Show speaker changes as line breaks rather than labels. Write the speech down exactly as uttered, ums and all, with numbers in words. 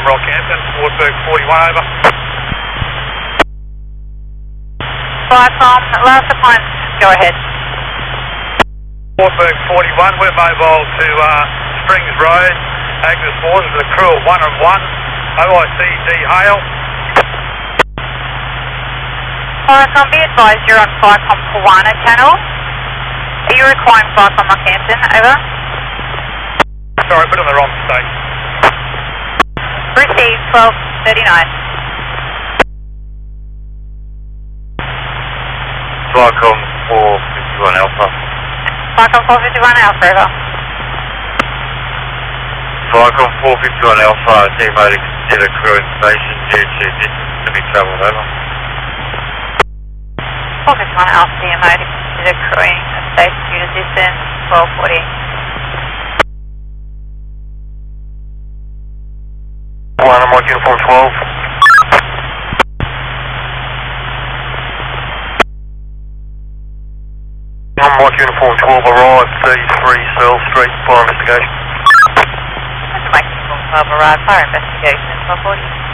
Rockhampton, Wartburg forty-one, over.
Viacom, last appointment, go ahead.
Wartburg forty-one, we're mobile to uh, Springs Road, Agnes Waters with a crew of one and one, O I C D Hale.
Viacom, be advised you're on Viacom Kawana channel. Are you requiring Viacom Rockhampton, over?
Sorry, put on the wrong state.
Received, twelve thirty-nine.
Viacom four fifty-one Alpha.
Viacom four fifty-one Alpha, over.
Viacom four fifty-one Alpha, team mode to consider crew in station due to distance to be travelled, over.
four fifty-one Alpha, D M O to consider crewing a station due to distance, twelve forty.
One, I'm on uniform twelve. I'm on uniform twelve, arrived thirty-three Searle Street, fire investigation.
That's a make uniform twelve arrive, fire investigation, twelve forty.